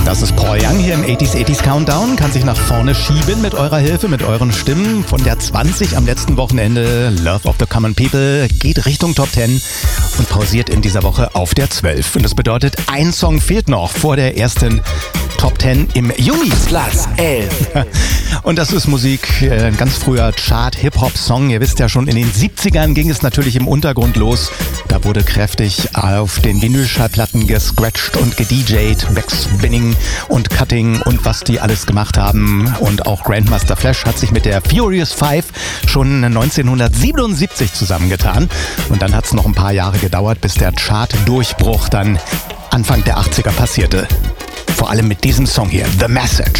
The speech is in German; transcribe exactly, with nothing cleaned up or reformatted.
Das ist Paul Young hier im achtziger achtziger Countdown. Kann sich nach vorne schieben mit eurer Hilfe, mit euren Stimmen. Von der zwanzig am letzten Wochenende, Love of the Common People, geht Richtung Top zehn und pausiert in dieser Woche auf der zwölf. Und das bedeutet, ein Song fehlt noch vor der ersten Top zehn im Juni. Platz elf. Und das ist Musik, ein ganz früher Chart-Hip-Hop-Song. Ihr wisst ja schon, in den siebzigern ging es natürlich im Untergrund los. Da wurde kräftig auf den Vinylschallplatten gescratcht und gedjayt, Backspinning und Cutting und was die alles gemacht haben. Und auch Grandmaster Flash hat sich mit der Furious Five schon neunzehnhundertsiebenundsiebzig zusammengetan. Und dann hat es noch ein paar Jahre gedauert, bis der Chart-Durchbruch dann Anfang der achtziger passierte. Vor allem mit diesem Song hier, The Message.